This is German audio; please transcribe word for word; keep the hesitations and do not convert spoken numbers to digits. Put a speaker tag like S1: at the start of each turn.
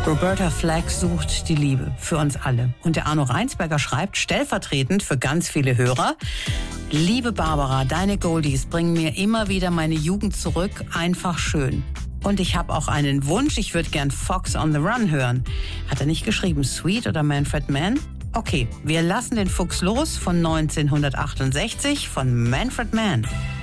S1: Roberta Flack sucht die Liebe für uns alle. Und der Arno Reinsberger schreibt stellvertretend für ganz viele Hörer: Liebe Barbara, deine Goldies bringen mir immer wieder meine Jugend zurück. Einfach schön. Und ich habe auch einen Wunsch, ich würde gern Fox on the Run hören. Hat er nicht geschrieben Sweet oder Manfred Mann? Okay, wir lassen den Fuchs los von neunzehnhundertachtundsechzig von Manfred Mann.